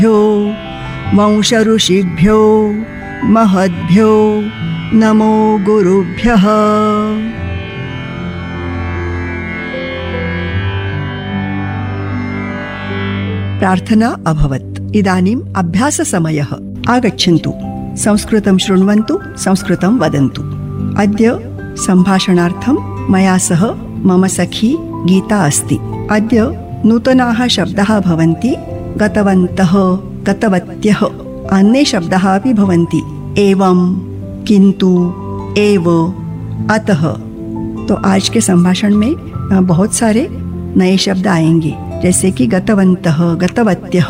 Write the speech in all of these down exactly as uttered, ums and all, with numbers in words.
भ्यो वंश ऋषिभ्यो महद्भ्यो नमो गुरुभ्यः। प्रार्थना अभवत्। इदानीम् अभ्याससमयः आगच्छन्तु। संस्कृतं शृण्वन्तु, संस्कृतं वदन्तु। अद्य सम्भाषणार्थं मया सह मम सखी गीता अस्ति। अद्य नूतनाः शब्दाः भवन्ति। गतवन्तः, गतवत्यः, अन्ये शब्दाः अपि भवन्ति। एवं, किन्तु, एव, अतः। तो आज के संभाषण में बहुत सारे नए शब्द आएंगे, जैसे कि गतवन्तः, गतवत्यः,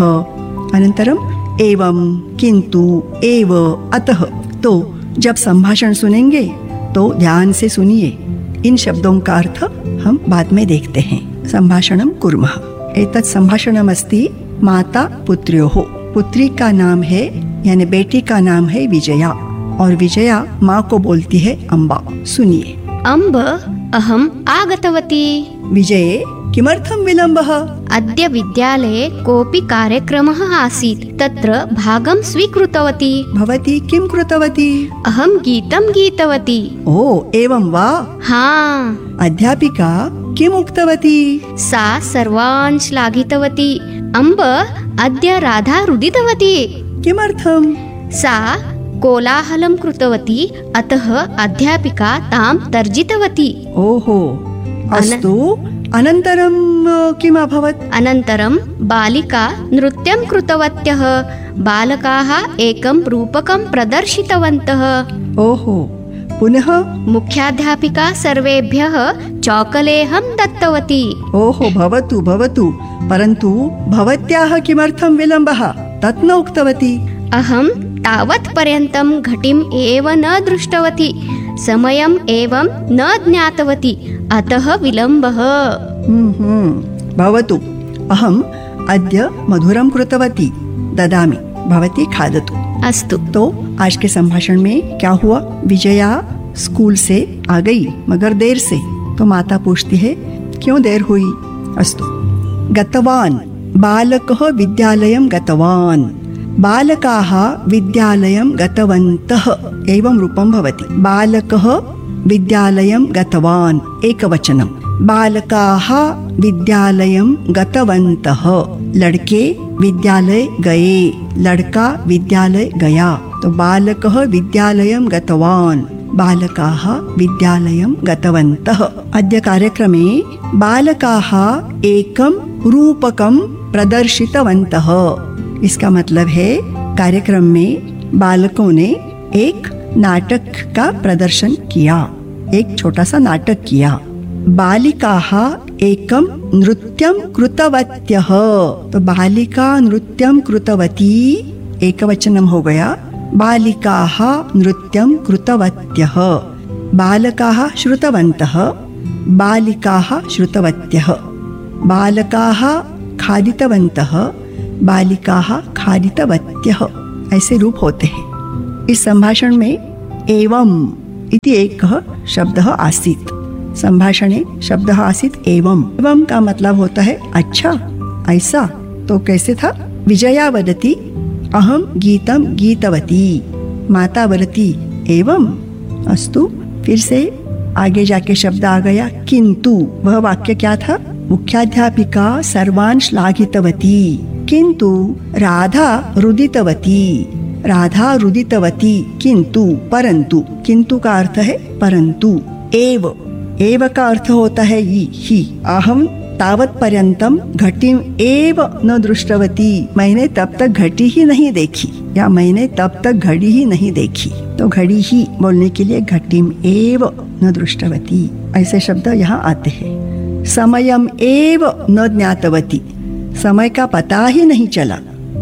अनंतरम एवं, किन्तु, एव, अतः। तो जब संभाषण सुनेंगे तो ध्यान से सुनिए। इन शब्दों का अर्थ हम बाद में देखते हैं। संभाषणं कुर्मः। एतत् संभाषणमस्ति माता पुत्र्योः। पुत्री का नाम है, यानी बेटी का नाम है विजया, और विजया माँ को बोलती है अम्बा। सुनिए। अम्ब, अहम् आगतवती। विजये, किमर्थं विलम्बः? अद्य विद्यालये कोऽपि कार्यक्रमः आसीत्, तत्र भागं स्वीकृतवती। भवती किं कृतवती? अहं गीतं गीतवती। ओ, एवं वा? हाँ। अध्यापिका किम् उक्तवती? सा सर्वान् श्लाघितवती। अम्ब, अद्य राधा रुदितवती। किमर्थं? सा कोलाहलं कृतवती, अतः अध्यापिका तां तर्जितवती। ओहो, अस्तु। अनन्तरं किम् अभवत्? अनन्तरं बालिका नृत्यं कृतवत्यः। बालकाः एकं रूपकं प्रदर्शितवन्तः। ओहो, पुनः? मुख्याध्यापिका सर्वेभ्यः चॉकलेहं दत्तवती। ओहो, भवतु भवतु, परन्तु भवत्याः किमर्थं विलम्बः तत् न उक्तवती। अहं तावत् पर्यन्तं घटिम् एव न दृष्टवती, समयम् एवं न ज्ञातवती, अतः विलम्बः। हम्म, भवतु। अहम् अद्य मधुरं कृतवती, ददामि, भवती खादतु। अस्तु। तो आज के संभाषण में क्या हुआ? विजया स्कूल से आ गई, मगर देर से। तो माता पूछती है, क्यों देर हुई? अस्तु। गतवान्, बालकः विद्यालयं गतवान्, बालकाः विद्यालयं गतवन्तः, एवं रूपं भवति। बालकः विद्यालयं गतवान् एकवचनं, बालकाः विद्यालयं गतवन्तः, लड़के विद्यालय गए, लड़का विद्यालय गया। तो बालकः विद्यालयं गतवान्, बालकाः विद्यालयं गतवन्तः। अद्य कार्यक्रमे बालकाः एकं रूपकं प्रदर्शितवन्तः। इसका मतलब है कार्यक्रम में बालकों ने एक नाटक का प्रदर्शन किया, एक छोटा सा नाटक किया। बालिकाः एकं नृत्यं कृतवत्यः। तो बालिका नृत्यं कृतवती एकवचनं हो गया। बालिकाः नृत्यं कृतवत्यः, बालकाः श्रुतवन्तः, बालिकाः श्रुतवत्यः, बालकाः खादितवन्तः, बालिकाः खादितवत्यः, ऐसे रूप होते हैं। इस संभाषण में एवं इति एकः शब्दः आसीत्। संभाषणे शब्दः आसीत् एवं। एवं का मतलब होता है अच्छा, ऐसा। तो कैसे था? विजया वदति अहं गीतं गीतवती, माता वदति एवं। अस्तु। फिर से आगे जाके शब्द आ गया किंतु। वह वाक्य क्या था? मुख्याध्यापिका सर्वान् श्लाघितवती, किंतु राधा रुदितवती, राधा रुदितवती, किंतु, परंतु। किंतु का अर्थ है परंतु। एव, एव का अर्थ होता है ही, ही। अहम तावत पर्यंतम घटिम एव न दृष्टवती, मैंने तब तक घटी ही नहीं देखी, या मैंने तब तक घड़ी ही नहीं देखी। तो घड़ी ही बोलने के लिए घटिम एव न दृष्टवती, ऐसे शब्द यहाँ आते हैं। समयम एव न ज्ञातवती, समय का पता ही नहीं चला।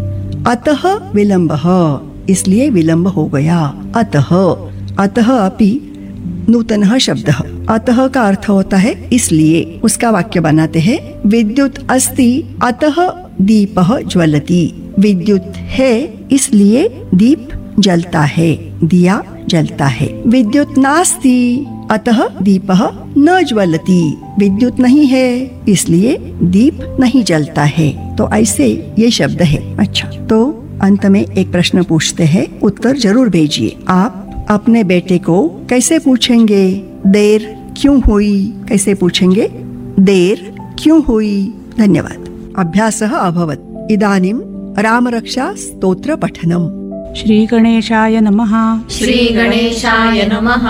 अतः विलंबः, इसलिए विलंब हो गया। अतः, अतः अपि नूतनः शब्दः। अतः का अर्थ होता है इसलिए। उसका वाक्य बनाते हैं विद्युत अस्ति अतः दीपः ज्वलति। विद्युत है इसलिए दीप जलता है, दिया जलता है। विद्युत नास्ति अतः दीपः न ज्वलति। विद्युत नहीं है इसलिए दीप नहीं जलता है। तो ऐसे ये शब्द है। अच्छा, तो अंत में एक प्रश्न पूछते हैं, उत्तर जरूर भेजिए। आप अपने बेटे को कैसे पूछेंगे देर क्यों हुई? कैसे पूछेंगे देर क्यों हुई? धन्यवाद। अभ्यासः अभवत्। इदानीं रामरक्षा स्तोत्र पठनम्। श्री गणेशाय नमः। श्री गणेशाय नमः।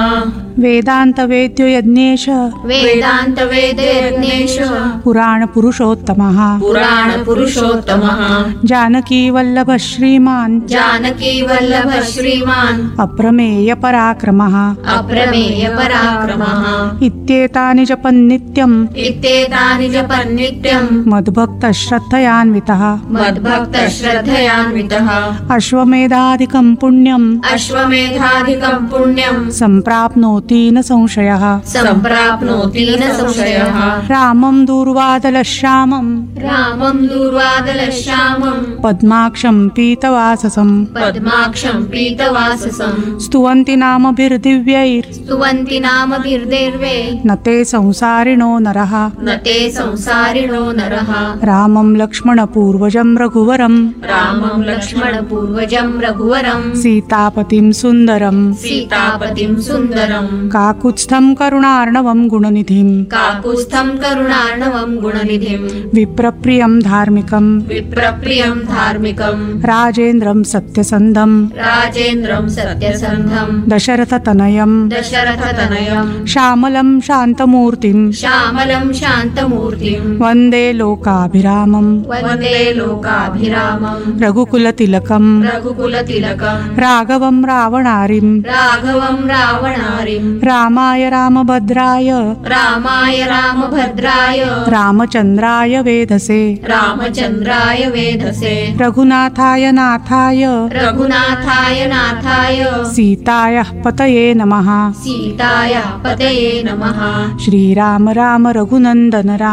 वेदांत वेद्यो यज्ञेश वेदांत वेदयज्ञेश पुराण पुरुषोत्तमः पुराण पुरुषोत्तमः जानकी वल्लभ श्रीमान जानकी वल्लभ श्रीमान अप्रमेय पराक्रमः अप्रमेय पराक्रमः इत्येतानि जपन् नित्यम् इत्येतानि जपन् नित्यम् मद्भक्त श्रद्धयान्वितः मद्भक्त श्रद्धयान्वितः अश्वमेधाधिकं पुण्यम् अश्वमेधाधिकं पुण्यं सम्प्राप्नोति न संशयः सम्प्राप्नोति न संशयः रामं दूर्वादलश्यामं रामं दूर्वादलश्यामं पद्माक्षं पीतवाससं पद्माक्षं पीतवाससं स्तुवन्ति नामभिर्दिव्यैर् स्तुवन्ति नामभिर्देर्वे न ते संसारिणो नरः न ते संसारिणो नरः रामं लक्ष्मणपूर्वजं रघुवरं रामं लक्ष्मणपूर्वजं रघुवरं सीतापतिं सुन्दरं सीतापतिं सुन्दरं काकुत्स्थं करुणार्णवं गुणनिधिं काकुत्स्थं करुणार्णवं गुणनिधिं विप्रप्रियं धार्मिकं विप्रप्रियं धार्मिकं राजेन्द्रं सत्यसन्धं राजेन्द्रं सत्यसन्धं दशरथतनयं दशरथतनयं श्यामलं शान्तमूर्तिं श्यामलं शान्तमूर्तिं वन्दे लोकाभिरामं वन्दे लोकाभिरामं रघुकुलतिलकं रघुकुलतिलकं राघवं रावणारिं राघवं रावणारिं रामाय रामभद्राय रामाय रामभद्राय रामचन्द्राय वेधसे रामचन्द्राय वेधसे रघुनाथाय नाथाय रघुनाथाय नाथाय सीतायाः पतये नमः। सीताया पतये नमः। श्रीराम राम रघुनन्दन राम